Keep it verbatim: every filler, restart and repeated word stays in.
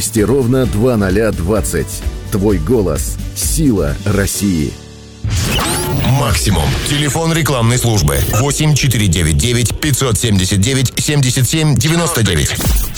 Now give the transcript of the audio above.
двести ровно два ноль двадцать. Твой голос – сила России. Максимум. Телефон рекламной службы. восемь четыре девять девять пятьсот семьдесят девять семьдесят семь девяносто девять.